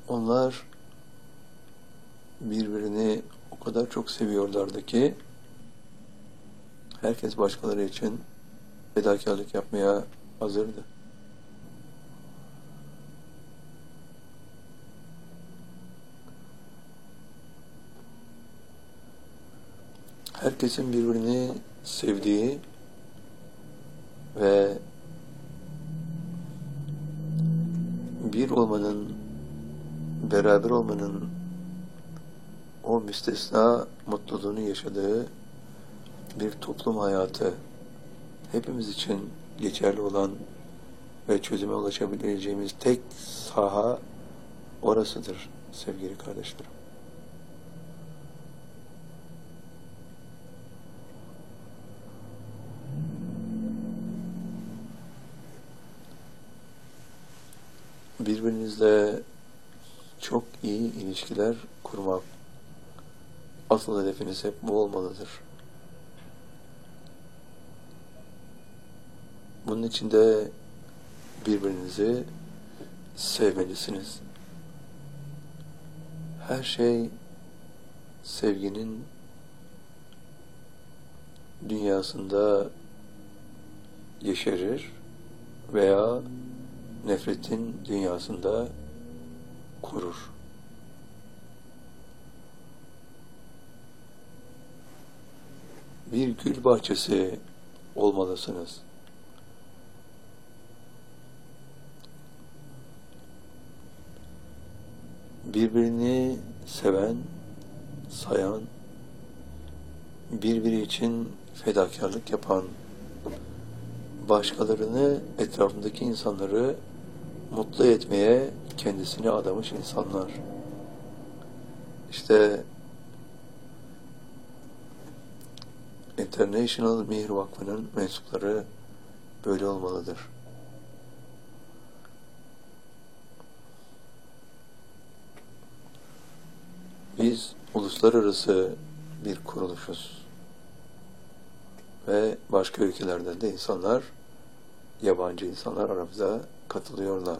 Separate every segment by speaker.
Speaker 1: Onlar birbirini o kadar çok seviyorlardı ki herkes başkaları için fedakarlık yapmaya hazırdı. Herkesin birbirini sevdiği ve bir olmanın, beraber olmanın o müstesna mutluluğunu yaşadığı bir toplum hayatı hepimiz için geçerli olan ve çözüme ulaşabileceğimiz tek saha orasıdır sevgili kardeşlerim. Birbirinizle çok iyi ilişkiler kurmak, asıl hedefiniz hep bu olmalıdır. Bunun için de birbirinizi sevmelisiniz. Her şey sevginin dünyasında yeşerir veya nefretin dünyasında kurur. Bir gül bahçesi olmalısınız. Birbirini seven, sayan, birbiri için fedakarlık yapan, başkalarını, etrafındaki insanları mutlu etmeye kendisini adamış insanlar. İşte International Mihir Vakfı'nın mensupları böyle olmalıdır. Biz uluslararası bir kuruluşuz ve başka ülkelerden de insanlar, yabancı insanlar aramıza katılıyorlar.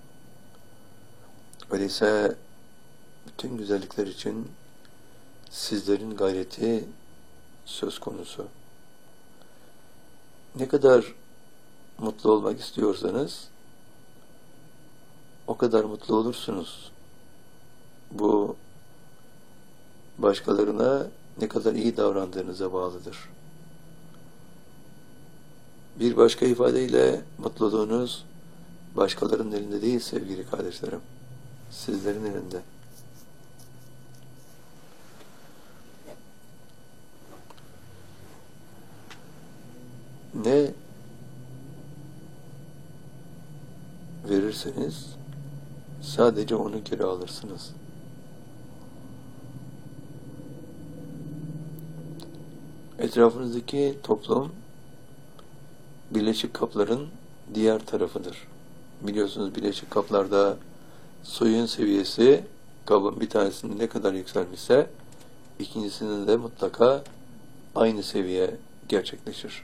Speaker 1: Öyleyse bütün güzellikler için sizlerin gayreti söz konusu. Ne kadar mutlu olmak istiyorsanız o kadar mutlu olursunuz. Bu başkalarına ne kadar iyi davrandığınıza bağlıdır. Bir başka ifadeyle mutluluğunuz başkalarının elinde değil sevgili kardeşlerim. Sizlerin elinde. Ne verirseniz sadece onu geri alırsınız. Etrafınızdaki toplum birleşik kapların diğer tarafıdır. Biliyorsunuz birleşik kaplarda suyun seviyesi kabın bir tanesinde ne kadar yükselmişse ikincisinde de mutlaka aynı seviye gerçekleşir.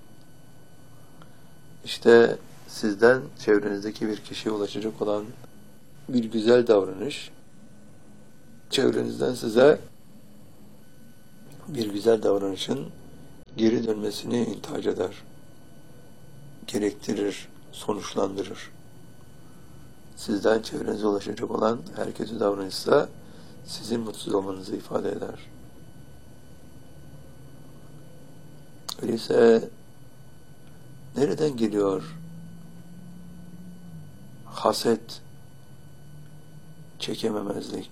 Speaker 1: İşte sizden çevrenizdeki bir kişiye ulaşacak olan bir güzel davranış, çevrenizden size bir güzel davranışın geri dönmesini intihac eder, gerektirir, sonuçlandırır. Sizden çevrenize ulaşacak olan herkese davranışsa sizin mutsuz olmanızı ifade eder. Öyleyse nereden geliyor haset, çekememezlik?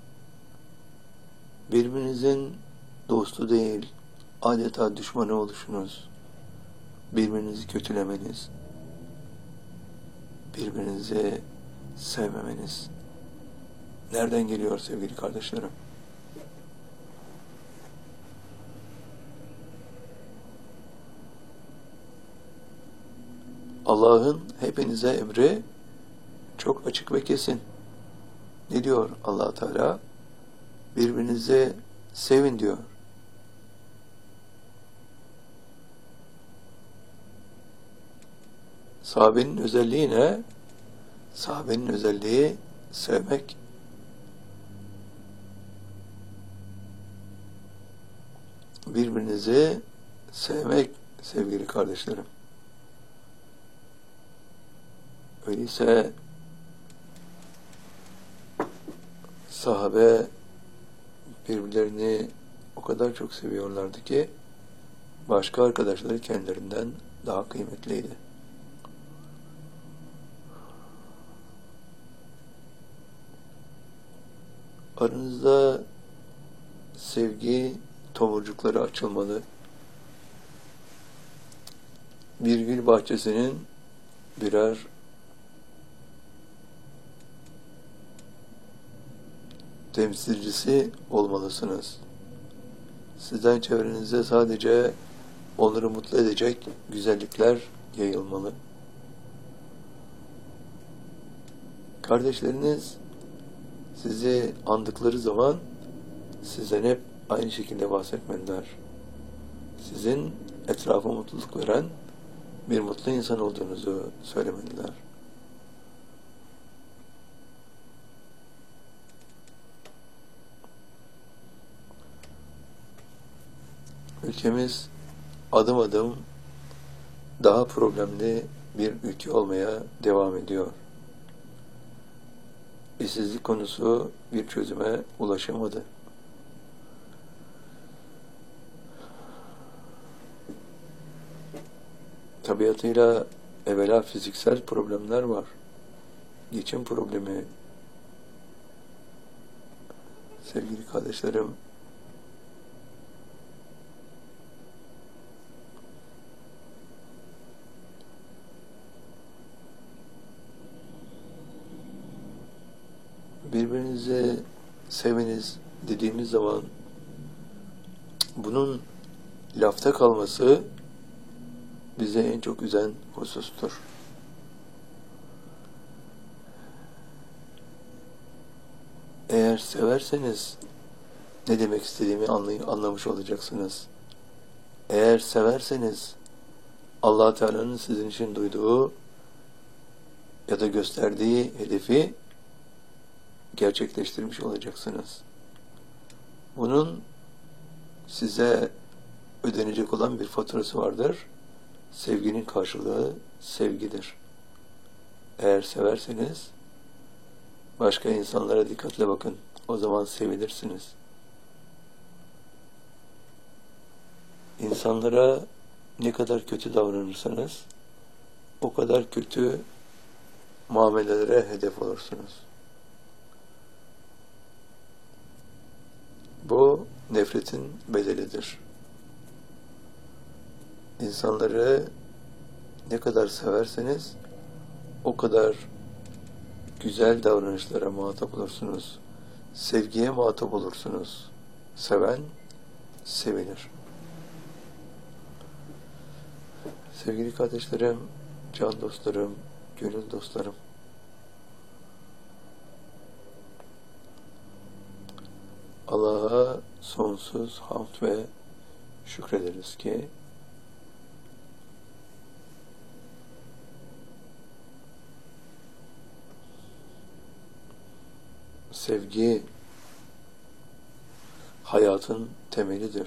Speaker 1: Birbirinizin dostu değil, adeta düşmanı oluşunuz, birbirinizi kötülemeniz, birbirinizi sevmemeniz nereden geliyor sevgili kardeşlerim? Allah'ın hepinize emri çok açık ve kesin. Ne diyor Allah Teala? Birbirinizi sevin diyor. Sahabenin özelliği ne? Sahabenin özelliği sevmek birbirinizi sevmek sevgili kardeşlerim. Öyleyse sahabe birbirlerini o kadar çok seviyorlardı ki başka arkadaşları kendilerinden daha kıymetliydi. Aranızda sevgi tomurcukları açılmalı. Bir gül bahçesinin birer temsilcisi olmalısınız. Sizden çevrenizde sadece onları mutlu edecek güzellikler yayılmalı. Kardeşleriniz sizi andıkları zaman sizden hep aynı şekilde bahsetmeliler. Sizin etrafa mutluluk veren bir mutlu insan olduğunuzu söylemeliler. Ülkemiz adım adım daha problemli bir ülke olmaya devam ediyor. İşsizlik konusu bir çözüme ulaşamadı. Tabiatıyla evvela fiziksel problemler var. Geçim problemi. Sevgili kardeşlerim, birbirinizi seviniz dediğimiz zaman bunun lafta kalması bize en çok üzen husustur. Eğer severseniz ne demek istediğimi anlamış olacaksınız. Eğer severseniz Allah Teala'nın sizin için duyduğu ya da gösterdiği hedefi gerçekleştirmiş olacaksınız. Bunun size ödenecek olan bir faturası vardır. Sevginin karşılığı sevgidir. Eğer severseniz başka insanlara dikkatle bakın. O zaman sevilirsiniz. İnsanlara ne kadar kötü davranırsanız o kadar kötü muamelelere hedef olursunuz. Bu nefretin bedelidir. İnsanları ne kadar severseniz o kadar güzel davranışlara muhatap olursunuz. Sevgiye muhatap olursunuz. Seven sevinir. Sevgili kardeşlerim, can dostlarım, gönül dostlarım, Allah'a sonsuz hamd ve şükrederiz ki sevgi hayatın temelidir.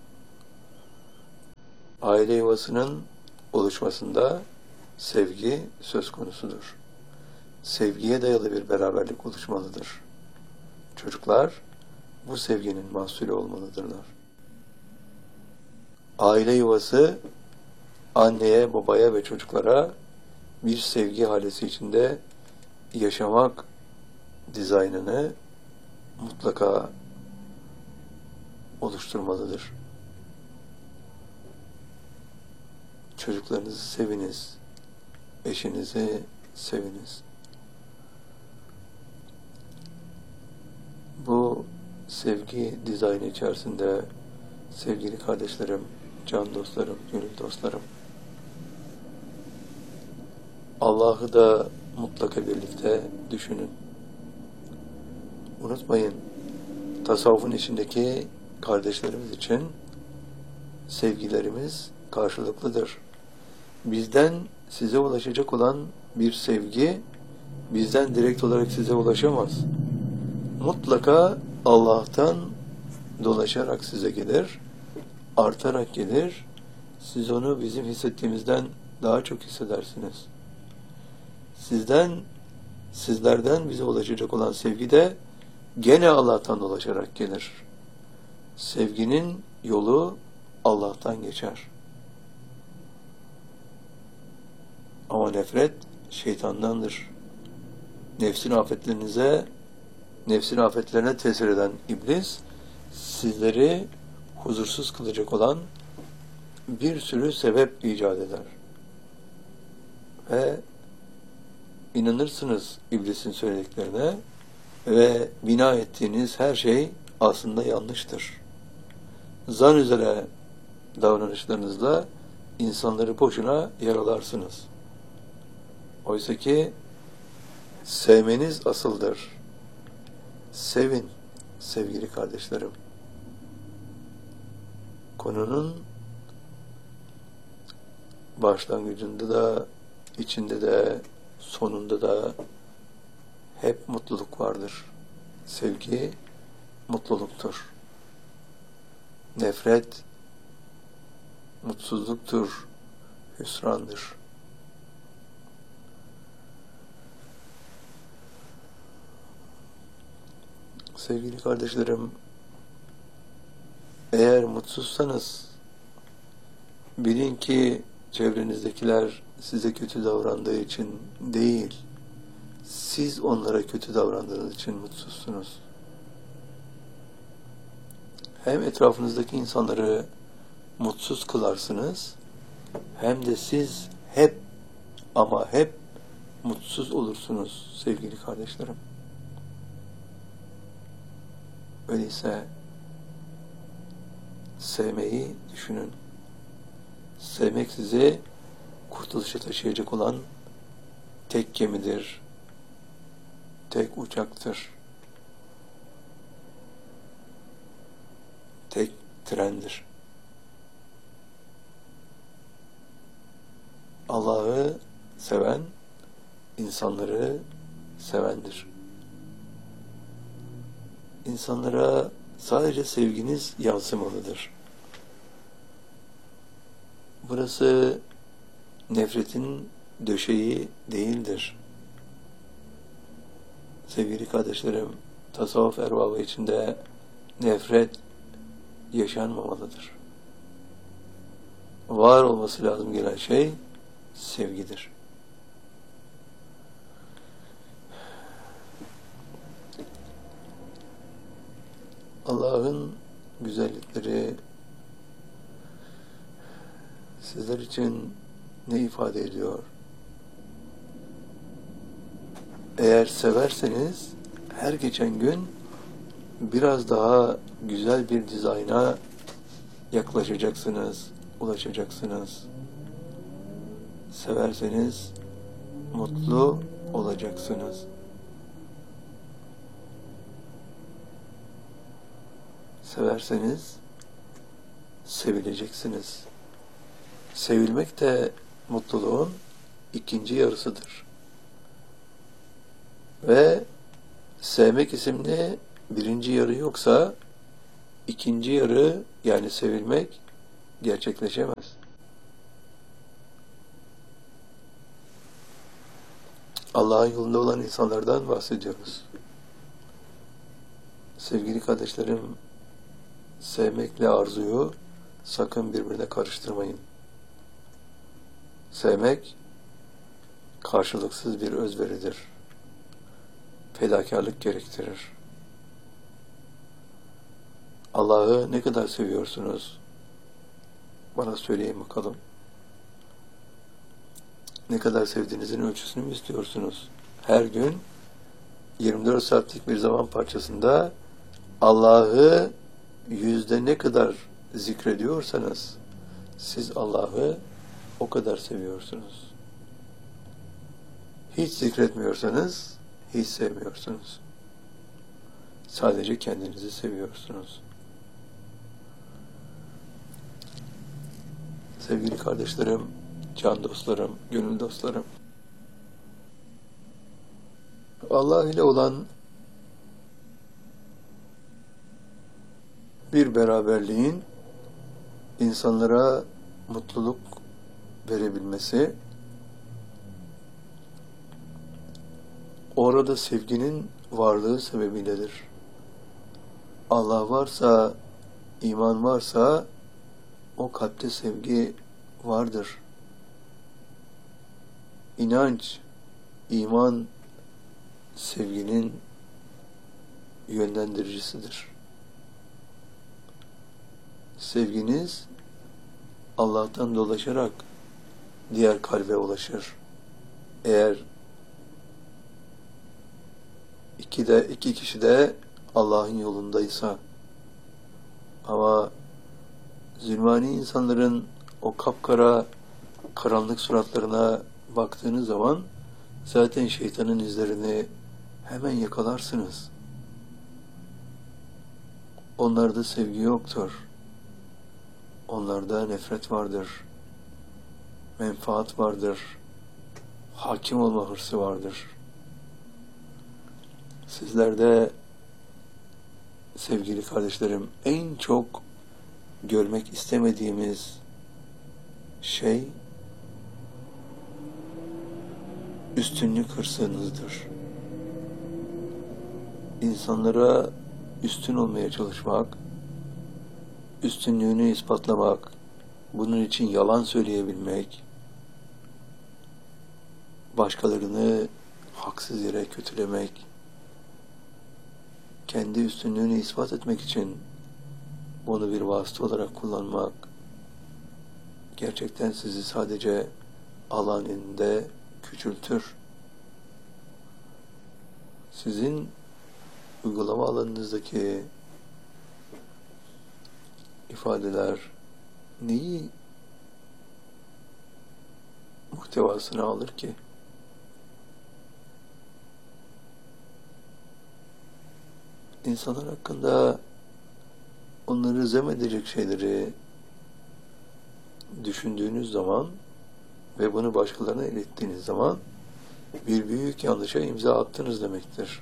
Speaker 1: Aile yuvasının oluşmasında sevgi söz konusudur. Sevgiye dayalı bir beraberlik oluşmalıdır. Çocuklar bu sevginin mahsulü olmalıdırlar. Aile yuvası anneye, babaya ve çocuklara bir sevgi halesi içinde yaşamak dizaynını mutlaka oluşturmalıdır. Çocuklarınızı seviniz, eşinizi seviniz. Bu sevgi dizaynı içerisinde sevgili kardeşlerim, can dostlarım, gönül dostlarım, Allah'ı da mutlaka birlikte düşünün. Unutmayın, tasavvufun içindeki kardeşlerimiz için sevgilerimiz karşılıklıdır. Bizden size ulaşacak olan bir sevgi, bizden direkt olarak size ulaşamaz. Mutlaka Allah'tan dolaşarak size gelir. artarak gelir. Siz onu bizim hissettiğimizden daha çok hissedersiniz. Sizlerden bize ulaşacak olan sevgi de gene Allah'tan ulaşarak gelir. Sevginin yolu Allah'tan geçer. Ama nefret şeytandandır. Nefsin afetlerine tesir eden iblis, sizleri huzursuz kılacak olan bir sürü sebep icat eder. Ve inanırsınız iblisin söylediklerine ve bina ettiğiniz her şey aslında yanlıştır. Zan üzere davranışlarınızla insanları boşuna yaralarsınız. Oysa ki sevmeniz asıldır. Sevin sevgili kardeşlerim. Konunun başlangıcında da, içinde de, sonunda da hep mutluluk vardır. Sevgi mutluluktur. Nefret mutsuzluktur, hüsrandır. Sevgili kardeşlerim, eğer mutsuzsanız bilin ki çevrenizdekiler size kötü davrandığı için değil, siz onlara kötü davrandığınız için mutsuzsunuz. Hem etrafınızdaki insanları mutsuz kılarsınız, hem de siz hep ama hep mutsuz olursunuz sevgili kardeşlerim. Öyleyse sevmeyi düşünün. Sevmek sizi kurtuluşa taşıyacak olan tek gemidir, tek uçaktır, tek trendir. Allah'ı seven, insanları sevendir. İnsanlara sadece sevginiz yansımalıdır. Burası nefretin döşeği değildir. Sevgili kardeşlerim, tasavvuf erbabı içinde nefret yaşanmamalıdır. Var olması lazım gelen şey sevgidir. Allah'ın güzellikleri sizler için ne ifade ediyor? Eğer severseniz her geçen gün biraz daha güzel bir dizayna yaklaşacaksınız, ulaşacaksınız. Severseniz mutlu olacaksınız. Severseniz sevileceksiniz. Sevilmek de mutluluğun ikinci yarısıdır. Ve sevmek isimli birinci yarı yoksa ikinci yarı, yani sevilmek, gerçekleşemez. Allah'ın yolunda olan insanlardan bahsediyoruz. Sevgili kardeşlerim, sevmekle arzuyu sakın birbirine karıştırmayın. Sevmek karşılıksız bir özveridir. Fedakarlık gerektirir. Allah'ı ne kadar seviyorsunuz? Bana söyleyin bakalım. Ne kadar sevdiğinizin ölçüsünü mü istiyorsunuz? Her gün 24 saatlik bir zaman parçasında Allah'ı yüzde ne kadar zikrediyorsanız siz Allah'ı o kadar seviyorsunuz. Hiç zikretmiyorsanız hiç sevmiyorsunuz. Sadece kendinizi seviyorsunuz. Sevgili kardeşlerim, can dostlarım, gönül dostlarım, Allah ile olan bir beraberliğin insanlara mutluluk verebilmesi, orada sevginin varlığı sebebiyledir. Allah varsa, iman varsa, o kalpte sevgi vardır. İnanç, iman, sevginin yönlendiricisidir. Sevginiz Allah'tan dolaşarak diğer kalbe ulaşır. Eğer iki kişi de Allah'ın yolundaysa, ama zulmani insanların o kapkara karanlık suratlarına baktığınız zaman zaten şeytanın izlerini hemen yakalarsınız. Onlarda sevgi yoktur. Onlarda nefret vardır. Menfaat vardır. Hakim olma hırsı vardır. Sizlerde sevgili kardeşlerim, en çok görmek istemediğimiz şey üstünlük hırsınızdır. İnsanlara üstün olmaya çalışmak, üstünlüğünü ispatlamak, bunun için yalan söyleyebilmek, başkalarını haksız yere kötülemek, kendi üstünlüğünü ispat etmek için bunu bir vasıta olarak kullanmak, gerçekten sizi sadece alan elinde küçültür. Sizin uygulama alanınızdaki ifadeler neyi muhtevasına alır ki? İnsanlar hakkında onları zemedecek şeyleri düşündüğünüz zaman ve bunu başkalarına ilettiğiniz zaman bir büyük yanlışa imza attınız demektir.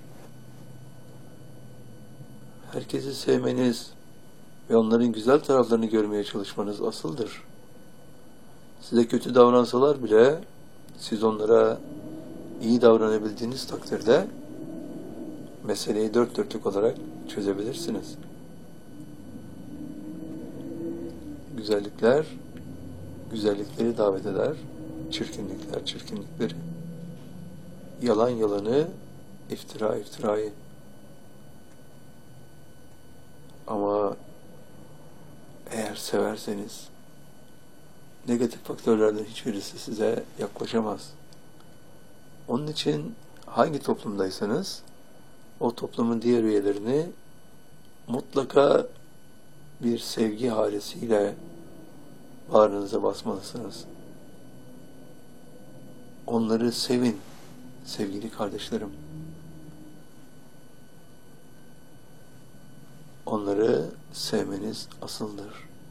Speaker 1: Herkesi sevmeniz ve onların güzel taraflarını görmeye çalışmanız asıldır. Size kötü davransalar bile siz onlara iyi davranabildiğiniz takdirde meseleyi dört dörtlük olarak çözebilirsiniz. Güzellikler güzellikleri davet eder, çirkinlikler çirkinlikleri. Yalan yalanı, iftira iftirayı. Ama eğer severseniz negatif faktörlerden hiçbirisi size yaklaşamaz. Onun için hangi toplumdaysanız o toplumun diğer üyelerini mutlaka bir sevgi halesiyle bağrınıza basmalısınız. Onları sevin sevgili kardeşlerim. Onları sevmeniz asıldır.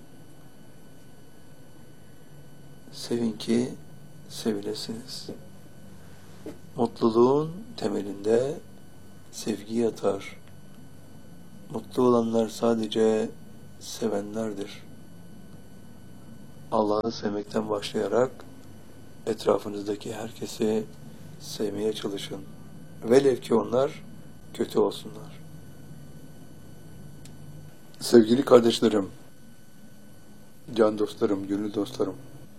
Speaker 1: Sevin ki sevilesiniz. Mutluluğun temelinde sevgi yatar. Mutlu olanlar sadece sevenlerdir. Allah'ı sevmekten başlayarak etrafınızdaki herkesi sevmeye çalışın. Velev ki onlar kötü olsunlar. Sevgili kardeşlerim, can dostlarım, gönül dostlarım,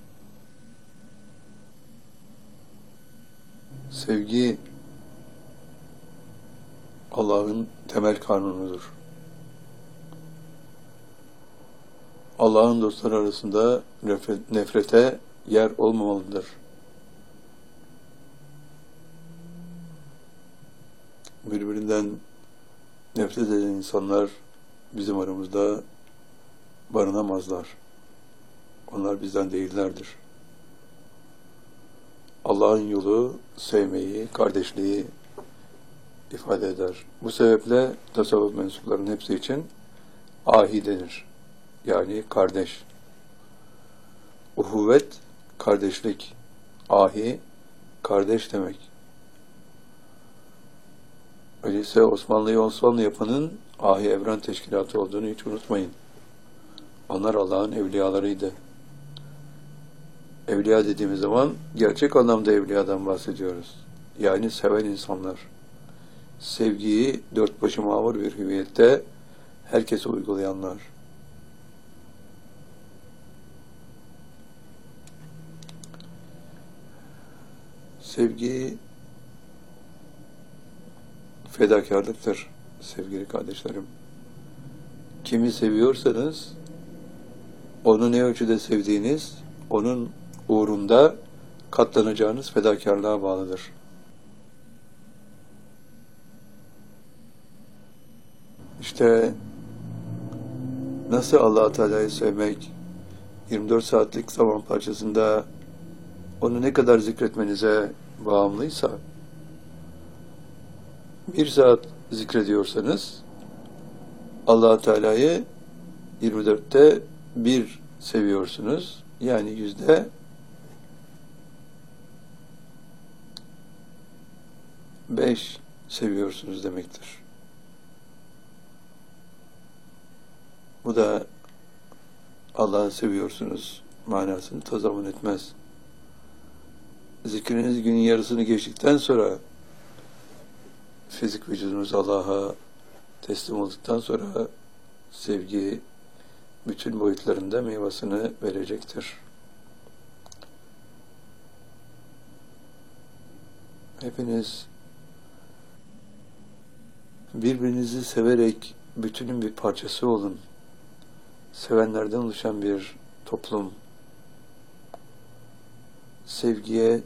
Speaker 1: sevgi Allah'ın temel kanunudur. Allah'ın dostları arasında nefrete yer olmamalıdır. Birbirinden nefret eden insanlar bizim aramızda barınamazlar. Onlar bizden değillerdir. Allah'ın yolu sevmeyi, kardeşliği ifade eder. Bu sebeple tasavvuf mensuplarının hepsi için ahi denir. Yani kardeş. Uhuvvet, kardeşlik. Ahi, kardeş demek. Öyleyse Osmanlı'yı Osmanlı yapanın Ahi Evren Teşkilatı olduğunu hiç unutmayın. Onlar Allah'ın evliyalarıydı. Evliya dediğimiz zaman gerçek anlamda evliyadan bahsediyoruz. Yani seven insanlar. Sevgiyi dört başı mamur bir hüviyette herkese uygulayanlar. Sevgi fedakarlıktır sevgili kardeşlerim. Kimi seviyorsanız onu ne ölçüde sevdiğiniz, onun uğrunda katlanacağınız fedakarlığa bağlıdır. İşte nasıl Allah-u Teala'yı sevmek 24 saatlik zaman parçasında onu ne kadar zikretmenize bağımlıysa, bir saat zikrediyorsanız Allah-u Teala'yı 24'te bir seviyorsunuz. Yani %5 seviyorsunuz demektir. Bu da Allah'ı seviyorsunuz manasını tazammun etmez. Zikriniz günün yarısını geçtikten sonra, fizik vücudunuz Allah'a teslim olduktan sonra sevgi bütün boyutlarında meyvasını verecektir. Hepiniz birbirinizi severek bütünün bir parçası olun. Sevenlerden oluşan bir toplum. Sevgiye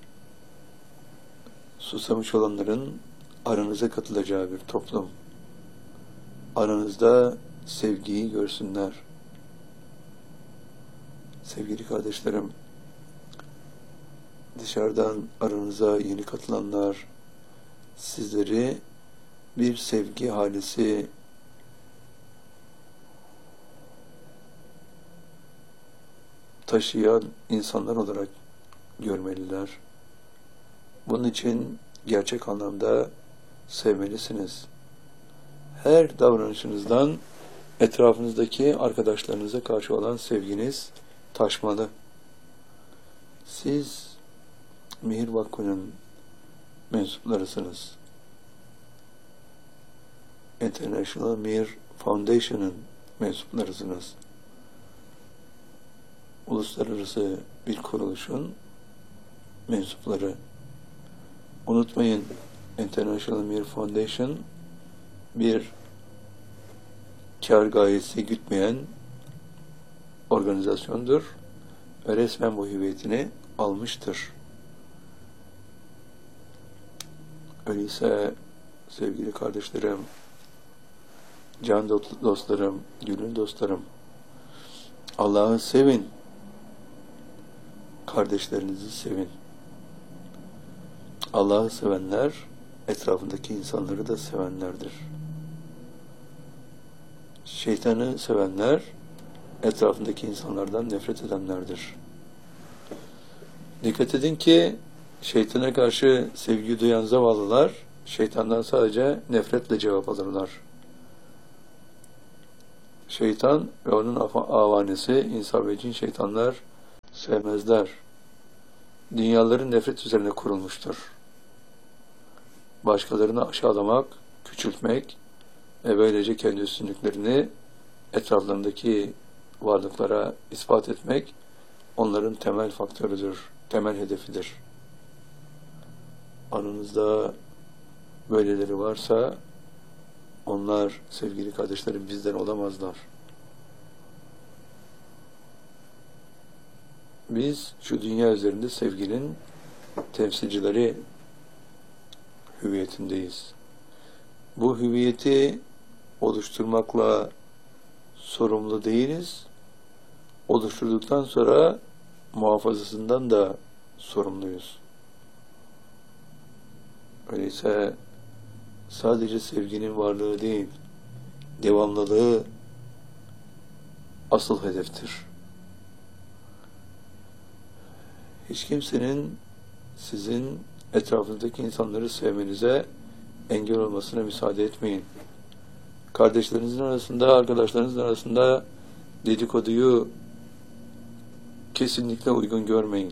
Speaker 1: susamış olanların aranıza katılacağı bir toplum. Aranızda sevgiyi görsünler. Sevgili kardeşlerim, dışarıdan aranıza yeni katılanlar, sizleri bir sevgi halisi taşıyan insanlar olarak görmeliler. Bunun için gerçek anlamda sevmelisiniz. Her davranışınızdan etrafınızdaki arkadaşlarınıza karşı olan sevginiz taşmalı. Siz Mihir Vakfı'nın mensuplarısınız. International Mihir Foundation'ın mensuplarısınız. Uluslararası bir kuruluşun mensupları. Unutmayın, International Mihir Foundation bir kar gayesi gütmeyen organizasyondur ve resmen bu hüviyetini almıştır. Öyleyse sevgili kardeşlerim, can dostlarım, gönül dostlarım, Allah'ı sevin, kardeşlerinizi sevin. Allah'ı sevenler, etrafındaki insanları da sevenlerdir. Şeytanı sevenler, etrafındaki insanlardan nefret edenlerdir. Dikkat edin ki, şeytana karşı sevgi duyan zavallılar, şeytandan sadece nefretle cevap alırlar. Şeytan ve onun avanesi, insan ve cin şeytanlar sevmezler. Dünyaların nefret üzerine kurulmuştur. Başkalarını aşağılamak, küçültmek ve böylece kendi üstünlüklerini etraflarındaki varlıklara ispat etmek onların temel faktörüdür, temel hedefidir. Aranızda böyleleri varsa onlar sevgili kardeşlerim bizden olamazlar. Biz şu dünya üzerinde sevginin temsilcileri hüviyetindeyiz. Bu hüviyeti oluşturmakla sorumlu değiliz. Oluşturduktan sonra muhafazasından da sorumluyuz. Öyleyse sadece sevginin varlığı değil, devamlılığı asıl hedeftir. Hiç kimsenin sizin etrafınızdaki insanları sevmenize engel olmasına müsaade etmeyin. Kardeşlerinizin arasında, arkadaşlarınızın arasında Dedikoduyu kesinlikle uygun görmeyin.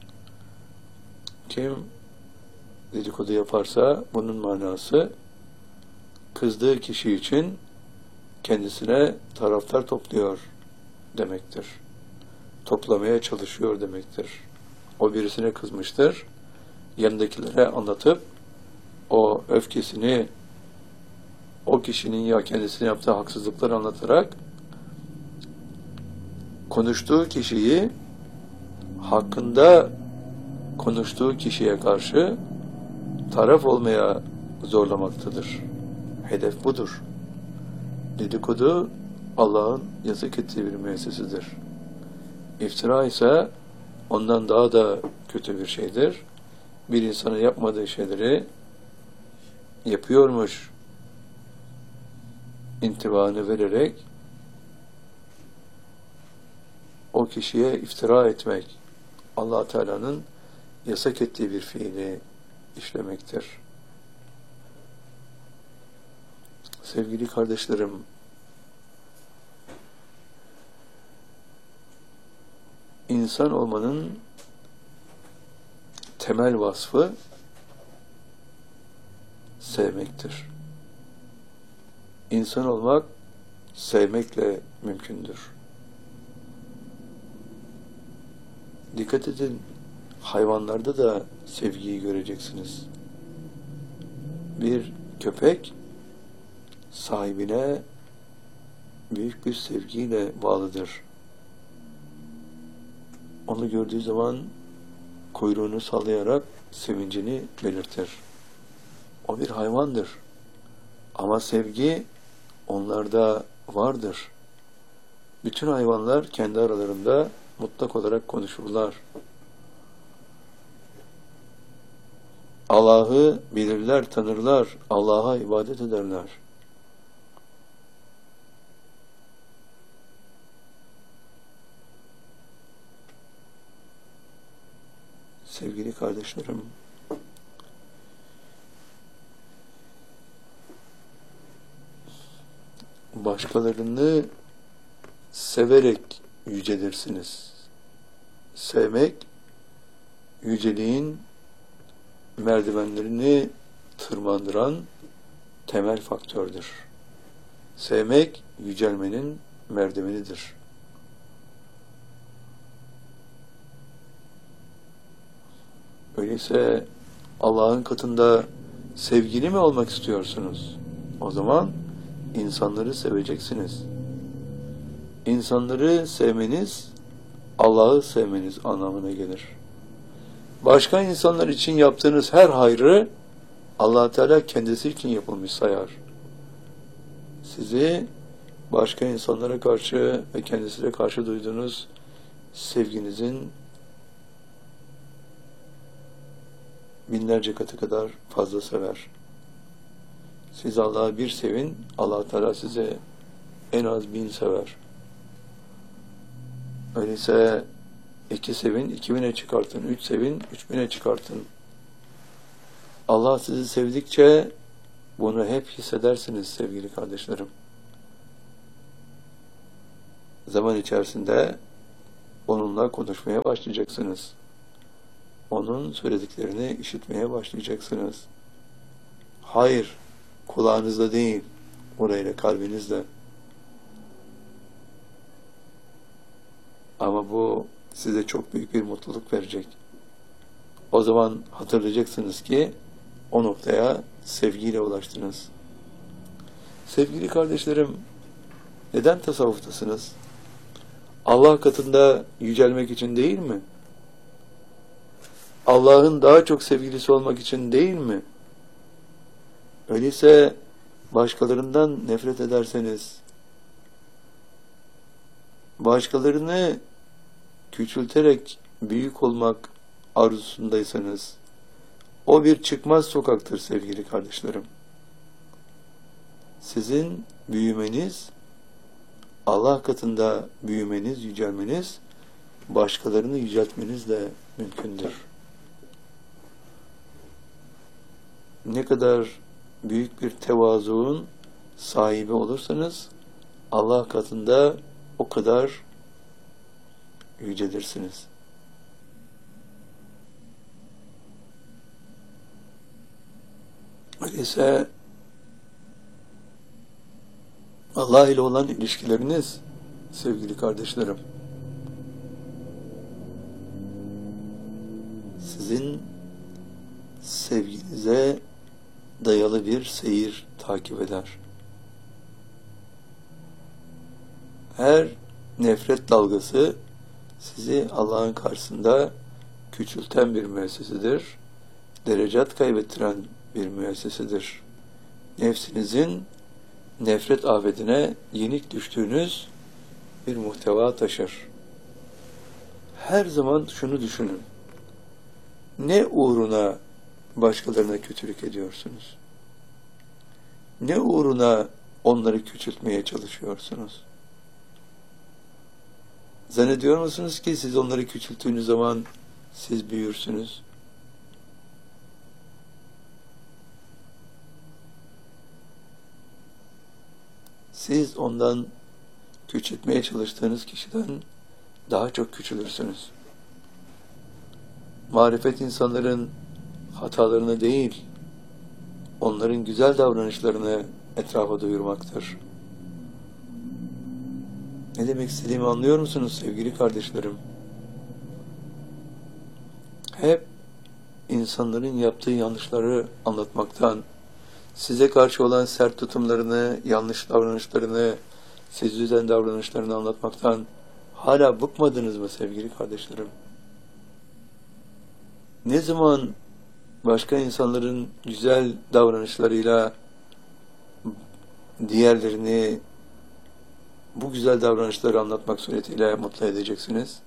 Speaker 1: Kim dedikodu yaparsa bunun manası kızdığı kişi için kendisine taraftar topluyor demektir. Toplamaya çalışıyor demektir. O birisine kızmıştır. Yanındakilere anlatıp o öfkesini o kişinin ya kendisine yaptığı haksızlıkları anlatarak konuştuğu kişiyi hakkında konuştuğu kişiye karşı taraf olmaya zorlamaktadır. Hedef budur. Dedikodu Allah'ın yasak ettiği bir müessesidir. İftira ise ondan daha da kötü bir şeydir. Bir insanın yapmadığı şeyleri yapıyormuş intibanı vererek o kişiye iftira etmek, Allah Teala'nın yasak ettiği bir fiili işlemektir. Sevgili kardeşlerim, insan olmanın temel vasfı sevmektir. İnsan olmak sevmekle mümkündür. Dikkat edin, hayvanlarda da sevgiyi göreceksiniz. Bir köpek sahibine büyük bir sevgiyle bağlıdır. Onu gördüğü zaman kuyruğunu sallayarak sevincini belirtir. O bir hayvandır. Ama sevgi onlarda vardır. Bütün hayvanlar kendi aralarında mutlak olarak konuşurlar. Allah'ı bilirler, tanırlar. Allah'a ibadet ederler. Sevgili kardeşlerim, başkalarını severek yücelirsiniz. Sevmek, yüceliğin merdivenlerini tırmandıran temel faktördür. Sevmek, yücelmenin merdivenidir. Öyleyse Allah'ın katında sevgili mi olmak istiyorsunuz? O zaman insanları seveceksiniz. İnsanları sevmeniz, Allah'ı sevmeniz anlamına gelir. Başka insanlar için yaptığınız her hayrı Allah Teala kendisi için yapılmış sayar. Sizi başka insanlara karşı ve kendisine karşı duyduğunuz sevginizin binlerce katı kadar fazla sever. Siz Allah'ı bir sevin, Allah Teala size en az 1000 sever. Öyleyse 2 sevin, 2000'e çıkartın, 3 sevin, 3000'e çıkartın. Allah sizi sevdikçe bunu hep hissedersiniz sevgili kardeşlerim. Zaman içerisinde onunla konuşmaya başlayacaksınız. Onun söylediklerini işitmeye başlayacaksınız. Hayır, kulağınızda değil, orayla kalbinizle. Ama bu size çok büyük bir mutluluk verecek. O zaman hatırlayacaksınız ki o noktaya sevgiyle ulaştınız. Sevgili kardeşlerim, neden tasavvuftasınız? Allah katında yücelmek için değil mi? Allah'ın daha çok sevgilisi olmak için değil mi? Öyleyse başkalarından nefret ederseniz, başkalarını küçülterek büyük olmak arzusundaysanız, o bir çıkmaz sokaktır sevgili kardeşlerim. Sizin büyümeniz, Allah katında büyümeniz, yücelmeniz, başkalarını yüceltmenizle mümkündür. Ne kadar büyük bir tevazuun sahibi olursanız, Allah katında o kadar yücelirsiniz. Öyleyse Allah ile olan ilişkileriniz sevgili kardeşlerim, sizin sevginize dayalı bir seyir takip eder. Her nefret dalgası sizi Allah'ın karşısında küçülten bir müessesedir. Derecat kaybettiren bir müessesedir. Nefsinizin nefret afetine yenik düştüğünüz bir muhteva taşır. Her zaman şunu düşünün. Ne uğruna başkalarına kötülük ediyorsunuz? Ne uğruna onları küçültmeye çalışıyorsunuz? Zannediyor musunuz ki siz onları küçülttüğünüz zaman siz büyürsünüz? Siz ondan küçültmeye çalıştığınız kişiden daha çok küçülürsünüz. Marifet insanların hatalarını değil, onların güzel davranışlarını etrafa duyurmaktır. Ne demek istediğimi anlıyor musunuz sevgili kardeşlerim? Hep insanların yaptığı yanlışları anlatmaktan, size karşı olan sert tutumlarını, yanlış davranışlarını, sizi üzen davranışlarını anlatmaktan hala bıkmadınız mı sevgili kardeşlerim? Ne zaman başka insanların güzel davranışlarıyla diğerlerini bu güzel davranışları anlatmak suretiyle mutlu edeceksiniz?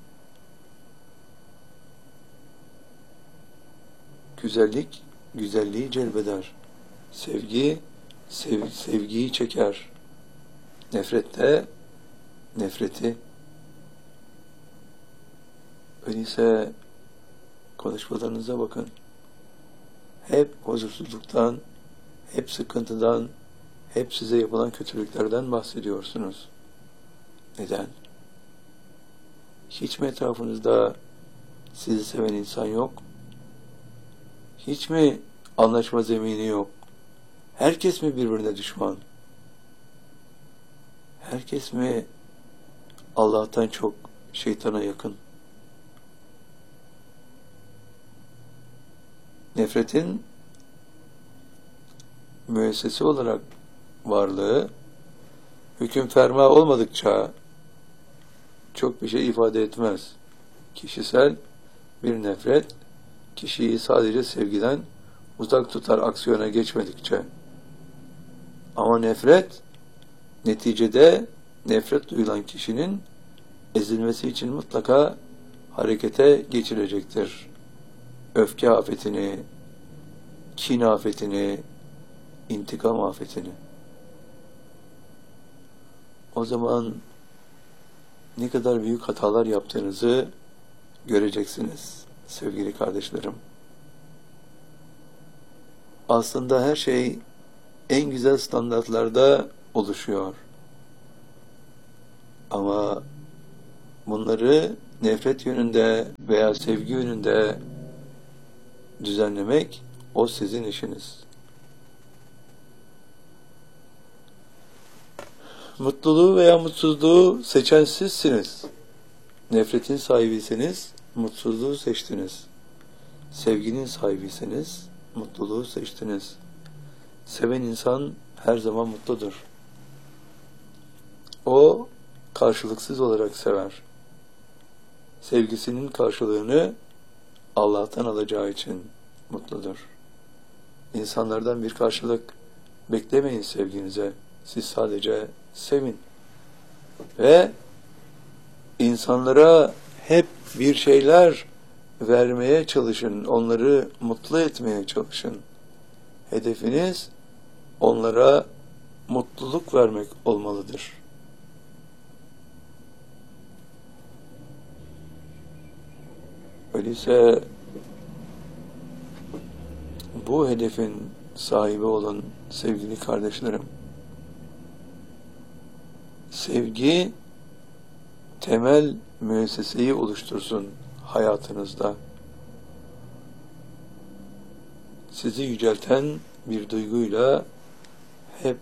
Speaker 1: Güzellik, güzelliği celbeder. Sevgi, sevgiyi çeker. Nefret de nefreti. Öyleyse konuşmalarınıza bakın. Hep huzursuzluktan, hep sıkıntıdan, hep size yapılan kötülüklerden bahsediyorsunuz. Neden? Hiç mi etrafınızda sizi seven insan yok? Hiç mi anlaşma zemini yok? Herkes mi birbirine düşman? Herkes mi Allah'tan çok şeytana yakın? Nefretin müessesi olarak varlığı hüküm ferma olmadıkça çok bir şey ifade etmez. Kişisel bir nefret kişiyi sadece sevgiden uzak tutar aksiyona geçmedikçe. Ama nefret neticede nefret duyulan kişinin ezilmesi için mutlaka harekete geçirecektir. Öfke afetini, kin afetini, intikam afetini. O zaman ne kadar büyük hatalar yaptığınızı göreceksiniz sevgili kardeşlerim. Aslında her şey en güzel standartlarda oluşuyor. Ama bunları nefret yönünde veya sevgi yönünde düzenlemek o sizin işiniz. Mutluluğu veya mutsuzluğu seçen sizsiniz. Nefretin sahibiyseniz mutsuzluğu seçtiniz. Sevginin sahibiyseniz mutluluğu seçtiniz. Seven insan her zaman mutludur. O karşılıksız olarak sever. Sevgisinin karşılığını Allah'tan alacağı için mutludur. İnsanlardan bir karşılık beklemeyin sevginize. Siz sadece sevin. Ve insanlara hep bir şeyler vermeye çalışın. Onları mutlu etmeye çalışın. Hedefiniz onlara mutluluk vermek olmalıdır. Öyleyse bu hedefin sahibi olan sevgili kardeşlerim, sevgi temel müesseseyi oluştursun hayatınızda. Sizi yücelten bir duyguyla hep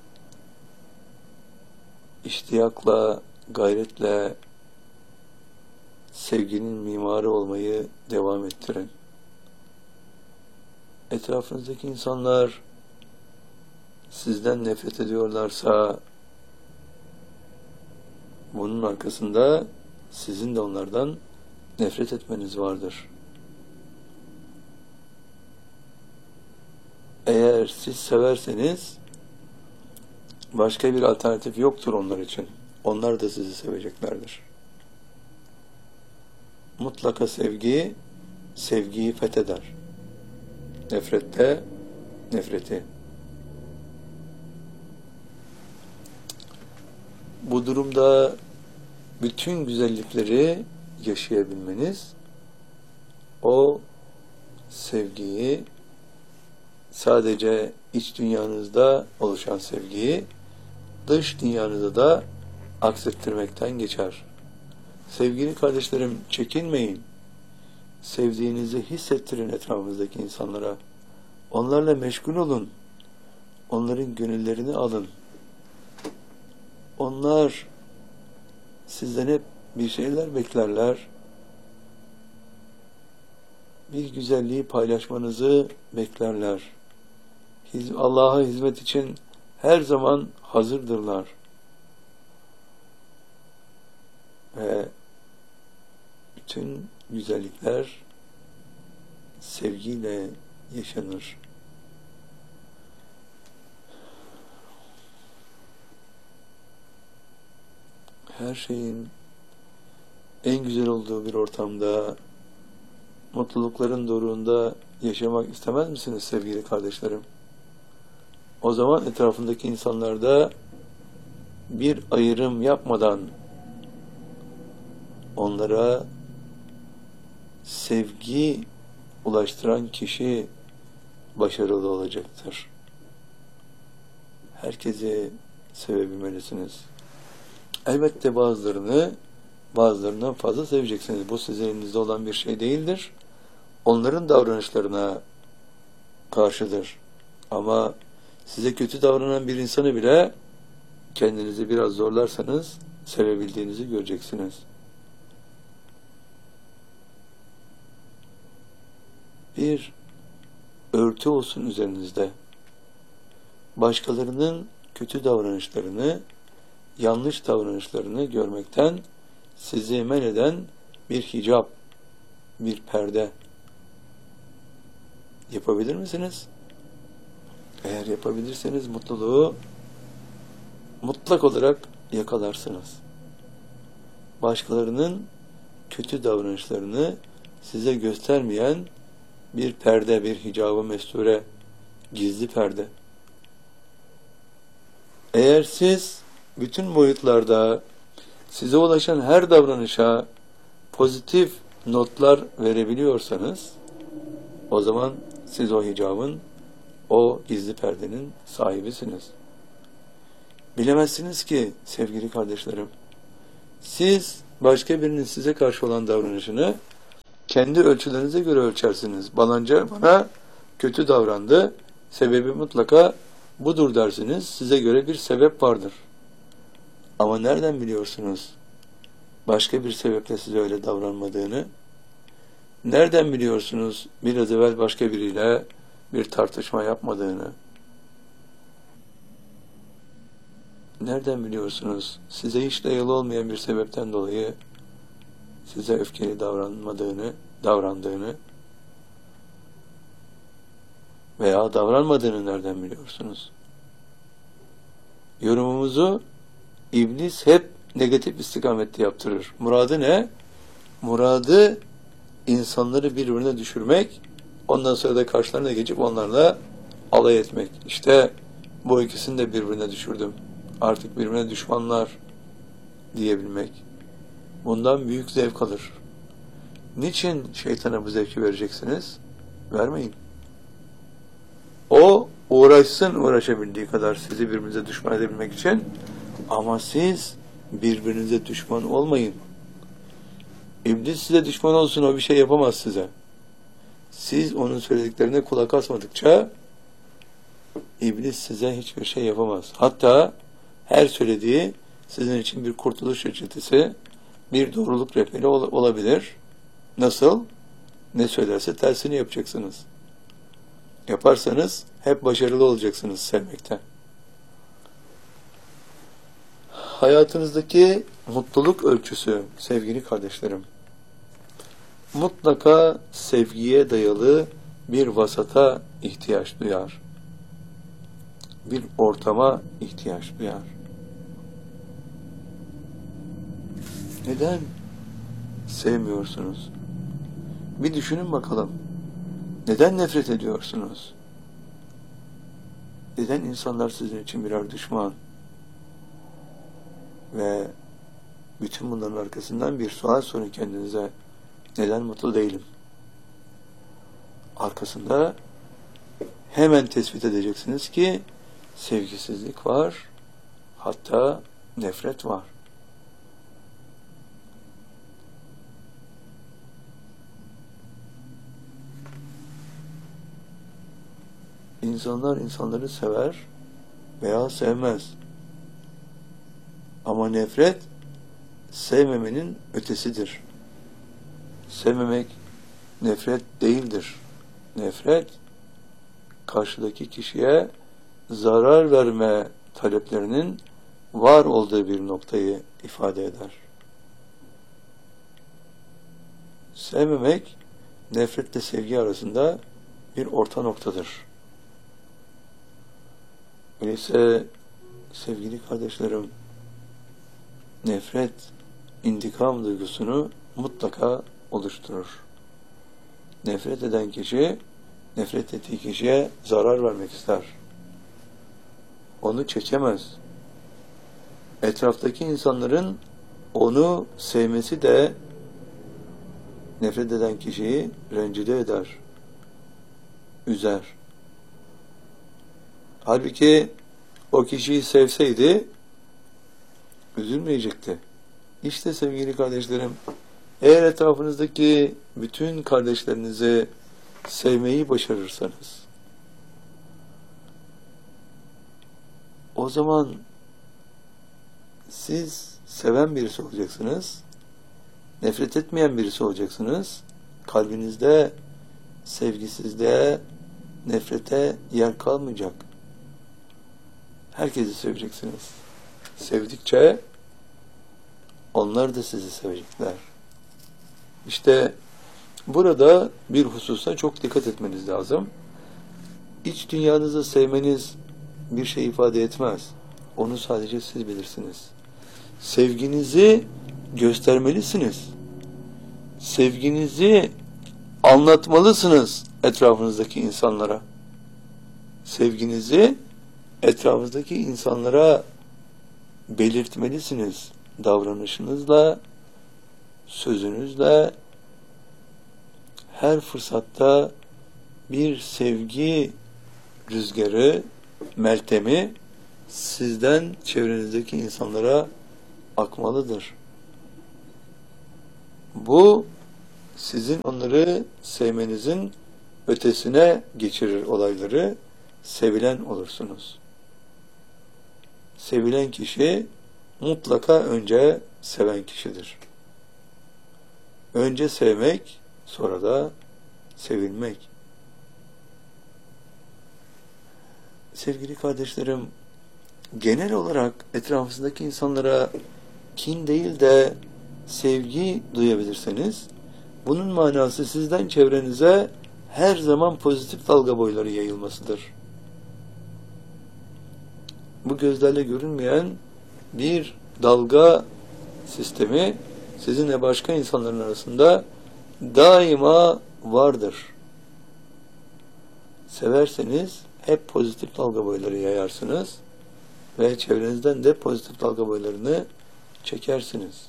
Speaker 1: iştiyakla, gayretle sevginin mimarı olmayı devam ettirin. Etrafınızdaki insanlar sizden nefret ediyorlarsa bunun arkasında sizin de onlardan nefret etmeniz vardır. Eğer siz severseniz başka bir alternatif yoktur onlar için. Onlar da sizi seveceklerdir. Mutlaka sevgi, sevgiyi fetheder. Nefrette, nefreti. Bu durumda bütün güzellikleri yaşayabilmeniz, o sevgiyi, sadece iç dünyanızda oluşan sevgiyi, dış dünyanızda da aksettirmekten geçer. Sevgili kardeşlerim, çekinmeyin. Sevdiğinizi hissettirin etrafınızdaki insanlara. Onlarla meşgul olun. Onların gönüllerini alın. Onlar sizden hep bir şeyler beklerler. Bir güzelliği paylaşmanızı beklerler. Allah'a hizmet için her zaman hazırdırlar. Ve bütün güzellikler sevgiyle yaşanır. Her şeyin en güzel olduğu bir ortamda, mutlulukların doruğunda yaşamak istemez misiniz sevgili kardeşlerim? O zaman etrafındaki insanlarda bir ayrım yapmadan onlara sevgi ulaştıran kişi başarılı olacaktır. Herkesi sevebilmelisiniz. Elbette bazılarından fazla seveceksiniz. Bu sizin elinizde olan bir şey değildir. Onların davranışlarına karşıdır. Ama size kötü davranan bir insanı bile kendinizi biraz zorlarsanız sevebildiğinizi göreceksiniz. Bir örtü olsun üzerinizde. Başkalarının kötü davranışlarını, yanlış davranışlarını görmekten sizi men eden bir hicap, bir perde. Yapabilir misiniz? Eğer yapabilirseniz mutluluğu mutlak olarak yakalarsınız. Başkalarının kötü davranışlarını size göstermeyen bir perde, bir hicab-ı mesture, gizli perde. Eğer siz bütün boyutlarda size ulaşan her davranışa pozitif notlar verebiliyorsanız, o zaman siz o hicabın, o gizli perdenin sahibisiniz. Bilemezsiniz ki sevgili kardeşlerim, siz başka birinin size karşı olan davranışını kendi ölçülerinize göre ölçersiniz. Balanca bana kötü davrandı, sebebi mutlaka budur dersiniz. Size göre bir sebep vardır. Ama nereden biliyorsunuz başka bir sebeple size öyle davranmadığını? Nereden biliyorsunuz biraz evvel başka biriyle bir tartışma yapmadığını? Nereden biliyorsunuz size hiç dayalı olmayan bir sebepten dolayı size öfkeli davrandığını veya davranmadığını nereden biliyorsunuz? Yorumumuzu İblis hep negatif istikamette yaptırır. Muradı ne? Muradı insanları birbirine düşürmek, ondan sonra da karşılarına geçip onlarla alay etmek. İşte bu ikisini de birbirine düşürdüm. Artık birbirine düşmanlar diyebilmek. Bundan büyük zevk alır. Niçin şeytana bu zevki vereceksiniz? Vermeyin. O uğraşabildiği kadar sizi birbirinize düşman edebilmek için, ama siz Birbirinize düşman olmayın. İblis size düşman olsun, o bir şey yapamaz size. Siz onun söylediklerine kulak asmadıkça İblis size hiçbir şey yapamaz. Hatta her söylediği sizin için bir kurtuluş reçetesi, bir doğruluk rehberi olabilir. Nasıl? Ne söylerse tersini yapacaksınız. Yaparsanız hep başarılı olacaksınız sevmekte. Hayatınızdaki mutluluk ölçüsü sevgili kardeşlerim, mutlaka sevgiye dayalı bir vasata ihtiyaç duyar. Bir ortama ihtiyaç duyar. Neden sevmiyorsunuz? Bir düşünün bakalım. Neden nefret ediyorsunuz? Neden insanlar sizin için birer düşman? Ve bütün bunların arkasından bir sual sorun kendinize. Neden mutlu değilim? Arkasında hemen tespit edeceksiniz ki sevgisizlik var, hatta nefret var. İnsanlar insanları sever veya sevmez. Ama nefret sevmemenin ötesidir. Sevmemek nefret değildir. Nefret karşıdaki kişiye zarar verme taleplerinin var olduğu bir noktayı ifade eder. Sevmemek nefretle sevgi arasında bir orta noktadır. Öyleyse sevgili kardeşlerim, nefret intikam duygusunu mutlaka oluşturur. Nefret eden kişi, nefret ettiği kişiye zarar vermek ister. Onu çekemez. Etraftaki insanların onu sevmesi de nefret eden kişiyi rencide eder, üzer. Halbuki o kişiyi sevseydi üzülmeyecekti. İşte sevgili kardeşlerim, eğer etrafınızdaki bütün kardeşlerinizi sevmeyi başarırsanız, o zaman siz seven birisi olacaksınız, nefret etmeyen birisi olacaksınız, kalbinizde sevgisizliğe, nefrete yer kalmayacak. Herkesi seveceksiniz. Sevdikçe onlar da sizi sevecekler. İşte burada bir hususa çok dikkat etmeniz lazım. İç dünyanızı sevmeniz bir şey ifade etmez. Onu sadece siz bilirsiniz. Sevginizi göstermelisiniz. Sevginizi anlatmalısınız etrafınızdaki insanlara. Sevginizi etrafınızdaki insanlara belirtmelisiniz. Davranışınızla, sözünüzle, her fırsatta bir sevgi rüzgarı, meltemi sizden çevrenizdeki insanlara akmalıdır. Bu sizin onları sevmenizin ötesine geçirir olayları, sevilen olursunuz. Sevilen kişi mutlaka önce seven kişidir. Önce sevmek, sonra da sevilmek. Sevgili kardeşlerim, genel olarak etrafınızdaki insanlara kin değil de sevgi duyabilirseniz, bunun manası sizden çevrenize her zaman pozitif dalga boyları yayılmasıdır. Bu gözlerle görünmeyen bir dalga sistemi sizinle başka insanların arasında daima vardır. Severseniz hep pozitif dalga boyları yayarsınız ve çevrenizden de pozitif dalga boylarını çekersiniz.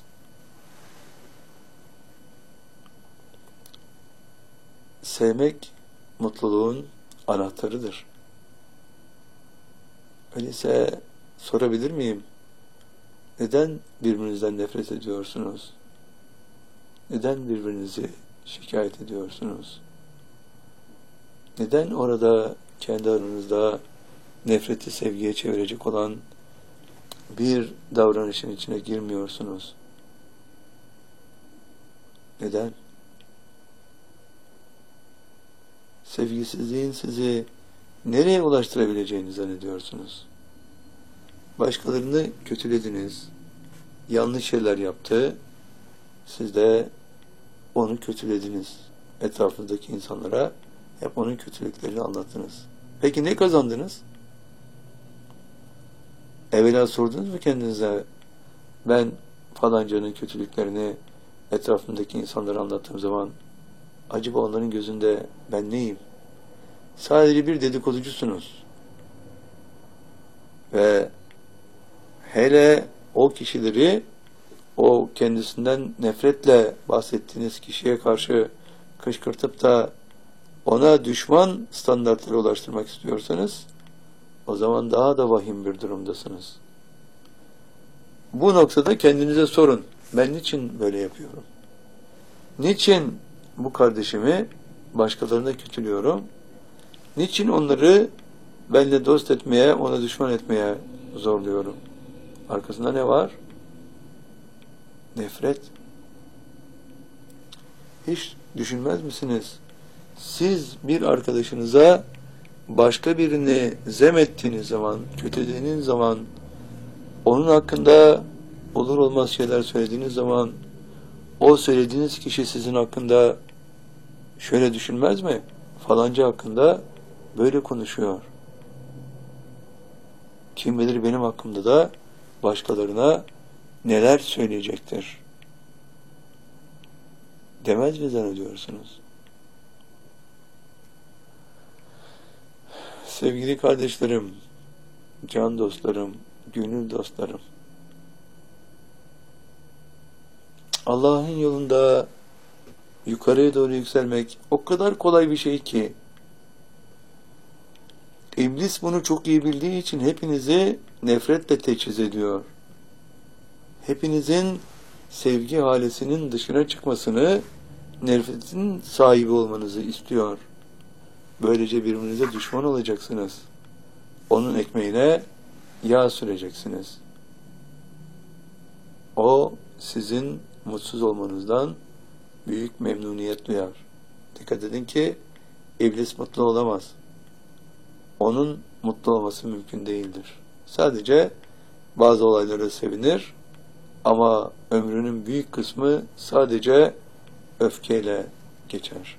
Speaker 1: Sevmek mutluluğun anahtarıdır. Öyleyse sorabilir miyim? Neden birbirinizden nefret ediyorsunuz? Neden birbirinizi şikayet ediyorsunuz? Neden orada kendi aranızda nefreti sevgiye çevirecek olan bir davranışın içine girmiyorsunuz? Neden? Sevgisizliğin sizi nereye ulaştırabileceğini zannediyorsunuz? Başkalarını kötülediniz, yanlış şeyler yaptı, siz de onu kötülediniz. Etrafınızdaki insanlara hep onun kötülüklerini anlattınız. Peki ne kazandınız? Evvela sordunuz mu kendinize, ben falancanın kötülüklerini etrafımdaki insanlara anlattığım zaman acaba onların gözünde ben neyim? Sadece bir dedikoducusunuz. Ve hele o kişileri, o kendisinden nefretle bahsettiğiniz kişiye karşı kışkırtıp da ona düşman standartlara ulaştırmak istiyorsanız, o zaman daha da vahim bir durumdasınız. Bu noktada kendinize sorun. Ben niçin böyle yapıyorum? Niçin bu kardeşimi başkalarına kötülüyorum? Niçin onları benimle dost etmeye, ona düşman etmeye zorluyorum? Arkasında ne var? Nefret. Hiç düşünmez misiniz? Siz bir arkadaşınıza başka birini zem ettiğiniz zaman, kötülediğiniz zaman, onun hakkında olur olmaz şeyler söylediğiniz zaman, o söylediğiniz kişi sizin hakkında şöyle düşünmez mi? Falanca hakkında böyle konuşuyor. Kim bilir benim hakkımda da başkalarına neler söyleyecektir? Demez mi zannediyorsunuz? Sevgili kardeşlerim, can dostlarım, gönül dostlarım, Allah'ın yolunda yukarıya doğru yükselmek o kadar kolay bir şey ki, İblis bunu çok iyi bildiği için hepinizi nefretle teçhiz ediyor. Hepinizin sevgi halesinin dışına çıkmasını, nefretin sahibi olmanızı istiyor. Böylece birbirinize düşman olacaksınız. Onun ekmeğine yağ süreceksiniz. O sizin mutsuz olmanızdan büyük memnuniyet duyar. Dikkat edin ki iblis mutlu olamaz. Onun mutlu olması mümkün değildir. Sadece bazı olaylara sevinir ama ömrünün büyük kısmı sadece öfkeyle geçer.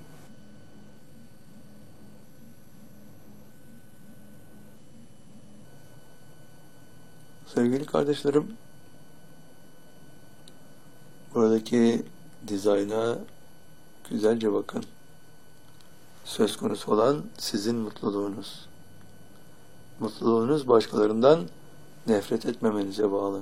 Speaker 1: Sevgili kardeşlerim, buradaki dizayna güzelce bakın. Söz konusu olan sizin mutluluğunuz. Mutluluğunuz başkalarından nefret etmemenize bağlı.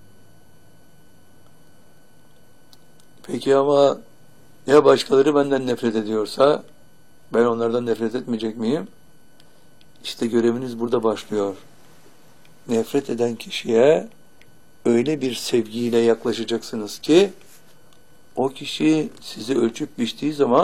Speaker 1: Peki ama ya başkaları benden nefret ediyorsa ben onlardan nefret etmeyecek miyim? İşte göreviniz burada başlıyor. Nefret eden kişiye öyle bir sevgiyle yaklaşacaksınız ki o kişi sizi ölçüp biçtiği zaman